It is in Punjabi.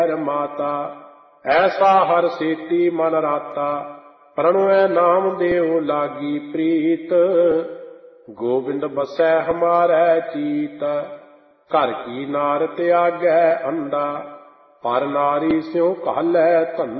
ਮਾਤਾ। ਐਸਾ ਹਰ ਸੇਤੀ ਮਨ ਰਾਤਾ, ਪ੍ਰਣਵੈ ਨਾਮ ਦੇਉ ਲਾਗੀ ਪ੍ਰੀਤ। ਗੋਬਿੰਦ ਬਸੈ ਹਮਾਰੈ ਚੀਤ, ਘਰ ਕੀ ਨਾਰ ਤਿਆਗੈ ਅੰਡਾ। ਪਰ ਨਾਰੀ ਸਿਉ ਘਾਲੈ ਧੰਦਾ।